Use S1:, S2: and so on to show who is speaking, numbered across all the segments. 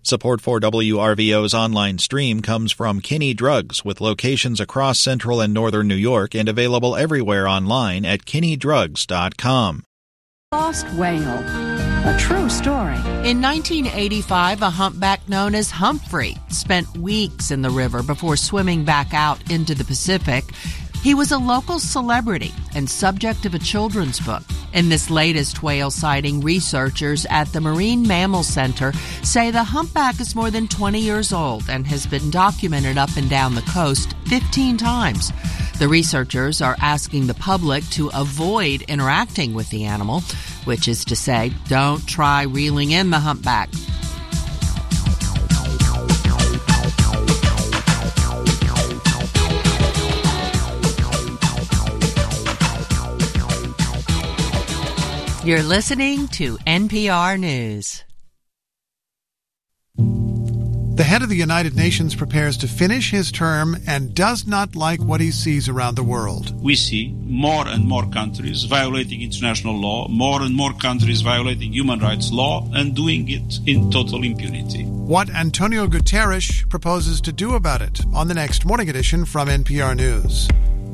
S1: Support for WRVO's online stream comes from Kinney Drugs, with locations across central and northern New York and available everywhere online at kinneydrugs.com.
S2: Lost whale, a true story.
S3: In 1985, a humpback known as Humphrey spent weeks in the river before swimming back out into the Pacific. He was a local celebrity and subject of a children's book. In this latest whale sighting, researchers at the Marine Mammal Center say the humpback is more than 20 years old and has been documented up and down the coast 15 times. The researchers are asking the public to avoid interacting with the animal, which is to say, don't try reeling in the humpback. You're listening to NPR News.
S4: The head of the United Nations prepares to finish his term and does not like what he sees around the world.
S5: We see more and more countries violating international law, more and more countries violating human rights law, and doing it in total impunity.
S4: What Antonio Guterres proposes to do about it on the next Morning Edition from NPR News.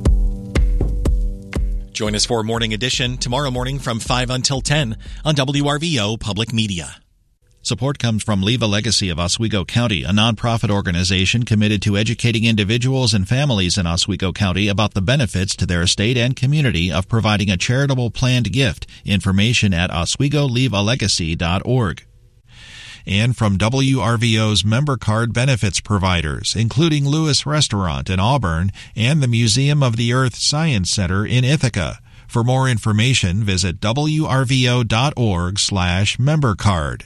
S6: Join us for Morning Edition tomorrow morning from 5 until 10 on WRVO Public Media.
S1: Support comes from Leave a Legacy of Oswego County, a nonprofit organization committed to educating individuals and families in Oswego County about the benefits to their estate and community of providing a charitable planned gift. Information at oswegoleavealegacy.org. And from WRVO's member card benefits providers, including Lewis Restaurant in Auburn and the Museum of the Earth Science Center in Ithaca. For more information, visit wrvo.org/membercard.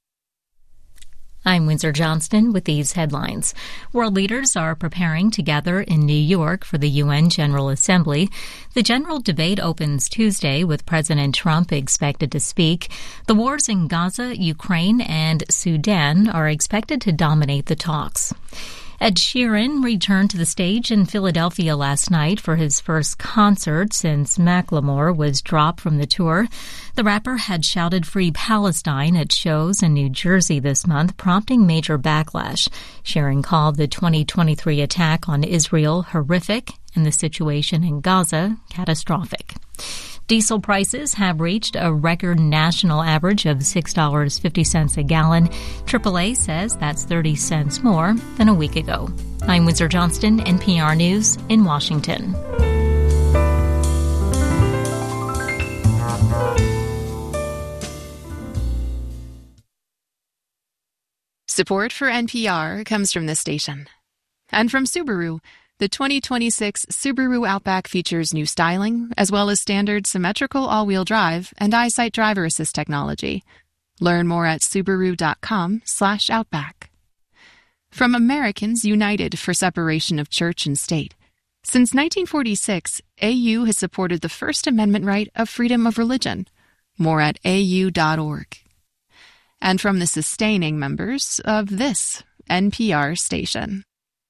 S7: I'm Windsor Johnston with these headlines. World leaders are preparing to gather in New York for the UN General Assembly. The general debate opens Tuesday with President Trump expected to speak. The wars in Gaza, Ukraine, and Sudan are expected to dominate the talks. Ed Sheeran returned to the stage in Philadelphia last night for his first concert since Macklemore was dropped from the tour. The rapper had shouted Free Palestine at shows in New Jersey this month, prompting major backlash. Sheeran called the 2023 attack on Israel horrific and the situation in Gaza catastrophic. Diesel prices have reached a record national average of $6.50 a gallon. AAA says that's 30 cents more than a week ago. I'm Windsor Johnston, NPR News in Washington.
S8: Support for NPR comes from this station. And from Subaru. The 2026 Subaru Outback features new styling, as well as standard symmetrical all-wheel drive and EyeSight driver assist technology. Learn more at Subaru.com/Outback. From Americans United for Separation of Church and State. Since 1946, AU has supported the First Amendment right of freedom of religion. More at au.org. And from the sustaining members of this NPR station.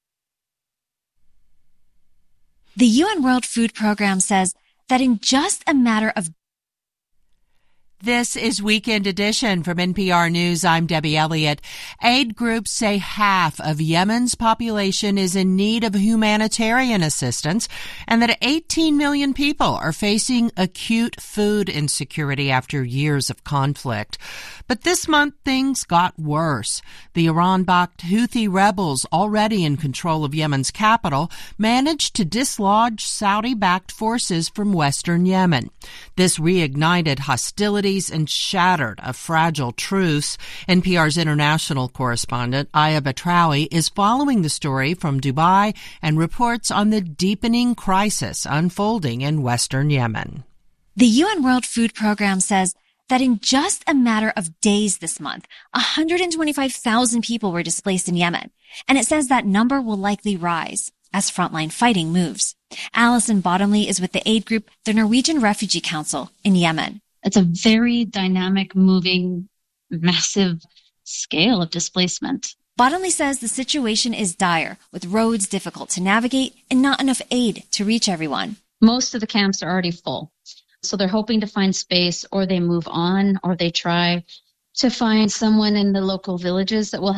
S9: The UN World Food Program says that in just a matter of...
S3: This is Weekend Edition from NPR News. I'm Debbie Elliott. Aid groups say half of Yemen's population is in need of humanitarian assistance and that 18 million people are facing acute food insecurity after years of conflict. But this month, things got worse. The Iran-backed Houthi rebels, already in control of Yemen's capital, managed to dislodge Saudi-backed forces from western Yemen. This reignited hostilities and shattered a fragile truce. NPR's international correspondent, Aya Batrawi, is following the story from Dubai and reports on the deepening crisis unfolding in western Yemen.
S9: The UN World Food Program says that in just a matter of days this month, 125,000 people were displaced in Yemen. And it says that number will likely rise as frontline fighting moves. Alison Bottomley is with the aid group, the Norwegian Refugee Council in Yemen.
S10: It's a very dynamic, moving, massive scale of displacement.
S9: Bottomley says the situation is dire, with roads difficult to navigate and not enough aid to reach everyone.
S10: Most of the camps are already full. So they're hoping to find space, or they move on, or they try to find someone in the local villages that will